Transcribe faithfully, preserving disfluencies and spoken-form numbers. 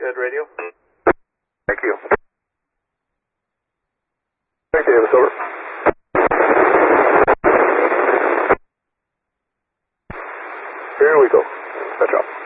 Good, radio. Thank you. Thank you, Davis, over. Here we go. Catch up.